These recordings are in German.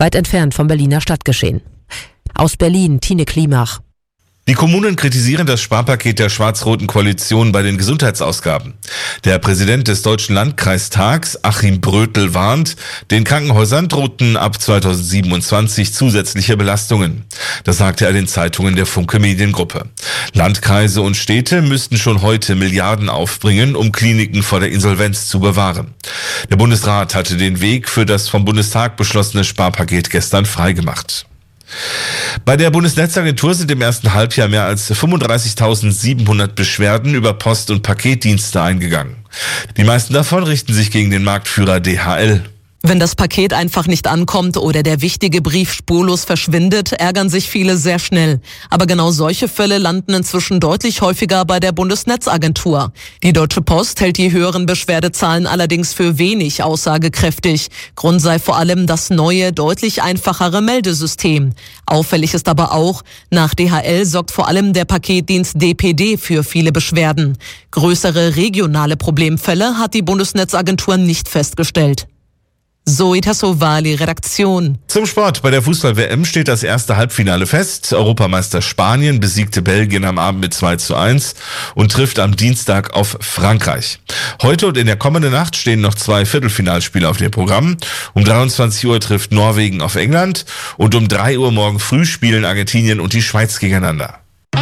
weit entfernt vom Berliner Stadtgeschehen. Aus Berlin, Tine Klimach. Die Kommunen kritisieren das Sparpaket der schwarz-roten Koalition bei den Gesundheitsausgaben. Der Präsident des Deutschen Landkreistags, Achim Brötel, warnt, den Krankenhäusern drohten ab 2027 zusätzliche Belastungen. Das sagte er den Zeitungen der Funke Mediengruppe. Landkreise und Städte müssten schon heute Milliarden aufbringen, um Kliniken vor der Insolvenz zu bewahren. Der Bundesrat hatte den Weg für das vom Bundestag beschlossene Sparpaket gestern freigemacht. Bei der Bundesnetzagentur sind im ersten Halbjahr mehr als 35.700 Beschwerden über Post- und Paketdienste eingegangen. Die meisten davon richten sich gegen den Marktführer DHL. Wenn das Paket einfach nicht ankommt oder der wichtige Brief spurlos verschwindet, ärgern sich viele sehr schnell. Aber genau solche Fälle landen inzwischen deutlich häufiger bei der Bundesnetzagentur. Die Deutsche Post hält die höheren Beschwerdezahlen allerdings für wenig aussagekräftig. Grund sei vor allem das neue, deutlich einfachere Meldesystem. Auffällig ist aber auch, nach DHL sorgt vor allem der Paketdienst DPD für viele Beschwerden. Größere regionale Problemfälle hat die Bundesnetzagentur nicht festgestellt. Zoe Tassovali, Redaktion. Zum Sport. Bei der Fußball-WM steht das erste Halbfinale fest. Europameister Spanien besiegte Belgien am Abend mit 2:1 und trifft am Dienstag auf Frankreich. Heute und in der kommenden Nacht stehen noch 2 Viertelfinalspiele auf dem Programm. Um 23 Uhr trifft Norwegen auf England und um 3 Uhr morgen früh spielen Argentinien und die Schweiz gegeneinander.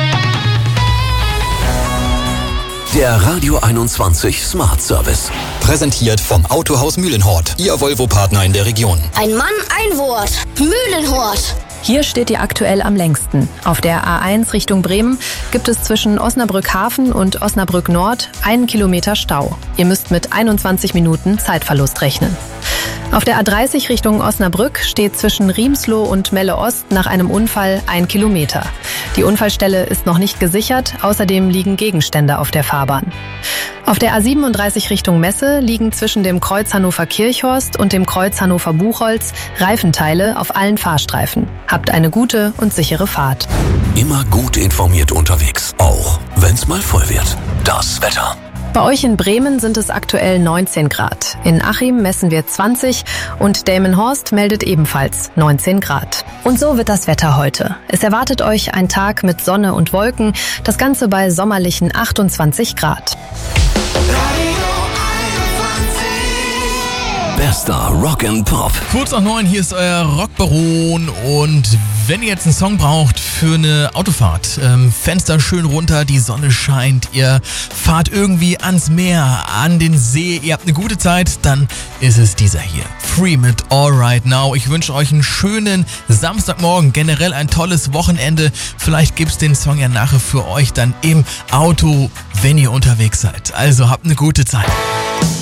Der Radio 21 Smart Service. Präsentiert vom Autohaus Mühlenhort, Ihr Volvo-Partner in der Region. Ein Mann, ein Wort. Mühlenhort. Hier steht ihr aktuell am längsten. Auf der A1 Richtung Bremen gibt es zwischen Osnabrück Hafen und Osnabrück Nord 1 Kilometer Stau. Ihr müsst mit 21 Minuten Zeitverlust rechnen. Auf der A30 Richtung Osnabrück steht zwischen Riemsloh und Melle Ost nach einem Unfall 1 Kilometer. Die Unfallstelle ist noch nicht gesichert, außerdem liegen Gegenstände auf der Fahrbahn. Auf der A37 Richtung Messe liegen zwischen dem Kreuz Hannover-Kirchhorst und dem Kreuz Hannover-Buchholz Reifenteile auf allen Fahrstreifen. Habt eine gute und sichere Fahrt. Immer gut informiert unterwegs, auch wenn's mal voll wird. Das Wetter. Bei euch in Bremen sind es aktuell 19 Grad. In Achim messen wir 20 und Delmenhorst meldet ebenfalls 19 Grad. Und so wird das Wetter heute. Es erwartet euch ein Tag mit Sonne und Wolken, das Ganze bei sommerlichen 28 Grad. Bester Rock and Pop. Kurz nach 9, hier ist euer Rockbaron und wenn ihr jetzt einen Song braucht für eine Autofahrt, Fenster schön runter, die Sonne scheint, ihr fahrt irgendwie ans Meer, an den See, ihr habt eine gute Zeit, dann ist es dieser hier. Free mit All Right Now. Ich wünsche euch einen schönen Samstagmorgen, generell ein tolles Wochenende. Vielleicht gibt's den Song ja nachher für euch dann im Auto, wenn ihr unterwegs seid. Also habt eine gute Zeit.